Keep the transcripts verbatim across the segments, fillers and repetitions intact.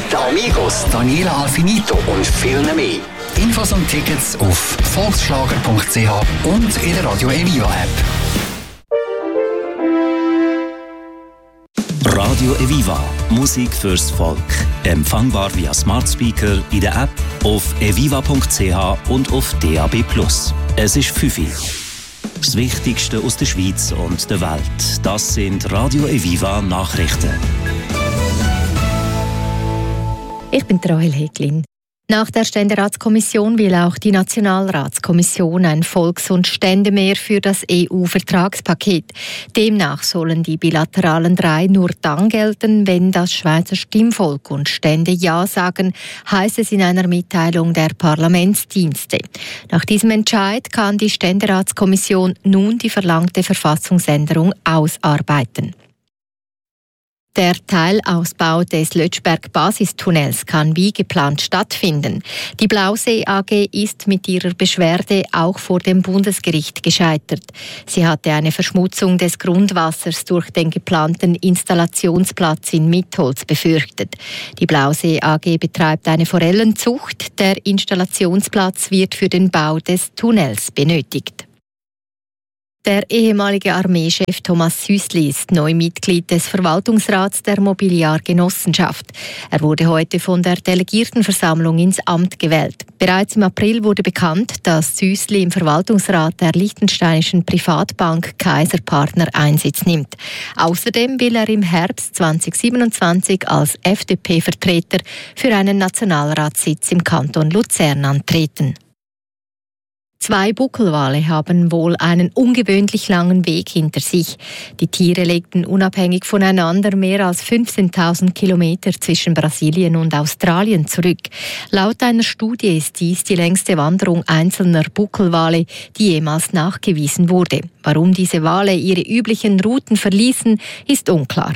den Amigos, Daniela Alfinito und vielen mehr. Infos und Tickets auf volksschlager punkt c h und in der Radio Eviva App. Radio Eviva. Musik fürs Volk. Empfangbar via Smart Speaker, in der App, auf eviva punkt c h und auf D A B plus. Es ist fünf Uhr. Das Wichtigste aus der Schweiz und der Welt. Das sind Radio Eviva Nachrichten. Ich bin Rahel Heglin. Nach der Ständeratskommission will auch die Nationalratskommission ein Volks- und Ständemehr für das E U-Vertragspaket. Demnach sollen die bilateralen drei nur dann gelten, wenn das Schweizer Stimmvolk und Stände Ja sagen, heißt es in einer Mitteilung der Parlamentsdienste. Nach diesem Entscheid kann die Ständeratskommission nun die verlangte Verfassungsänderung ausarbeiten. Der Teilausbau des Lötschberg-Basistunnels kann wie geplant stattfinden. Die Blausee A G ist mit ihrer Beschwerde auch vor dem Bundesgericht gescheitert. Sie hatte eine Verschmutzung des Grundwassers durch den geplanten Installationsplatz in Mitholz befürchtet. Die Blausee A G betreibt eine Forellenzucht. Der Installationsplatz wird für den Bau des Tunnels benötigt. Der ehemalige Armeechef Thomas Süssli ist neu Mitglied des Verwaltungsrats der Mobiliar-Genossenschaft. Er wurde heute von der Delegiertenversammlung ins Amt gewählt. Bereits im April wurde bekannt, dass Süssli im Verwaltungsrat der liechtensteinischen Privatbank Kaiser Partner Einsitz nimmt. Außerdem will er im Herbst zweitausendsiebenundzwanzig als F D P-Vertreter für einen Nationalratssitz im Kanton Luzern antreten. Zwei Buckelwale haben wohl einen ungewöhnlich langen Weg hinter sich. Die Tiere legten unabhängig voneinander mehr als fünfzehntausend Kilometer zwischen Brasilien und Australien zurück. Laut einer Studie ist dies die längste Wanderung einzelner Buckelwale, die jemals nachgewiesen wurde. Warum diese Wale ihre üblichen Routen verließen, ist unklar.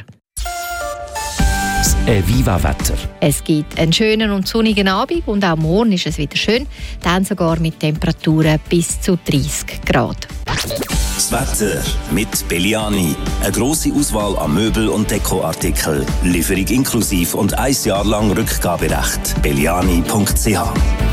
Eviva-Wetter. Es gibt einen schönen und sonnigen Abend und auch morgen ist es wieder schön, dann sogar mit Temperaturen bis zu dreißig Grad. Das Wetter mit Belliani. Eine grosse Auswahl an Möbel- und Dekoartikeln. Lieferung inklusive und ein Jahr lang Rückgaberecht. belliani punkt c h